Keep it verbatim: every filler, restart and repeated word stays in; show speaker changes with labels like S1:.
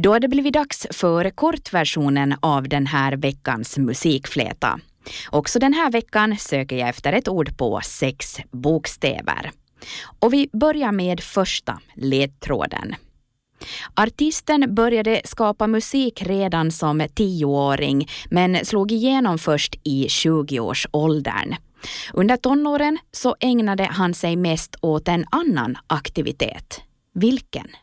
S1: Då har det blivit dags för kortversionen av den här veckans musikfläta. Också den här veckan söker jag efter ett ord på sex bokstäver. Och vi börjar med första ledtråden. Artisten började skapa musik redan som tioåring men slog igenom först i tjugoårsåldern. Under tonåren så ägnade han sig mest åt en annan aktivitet. Vilken?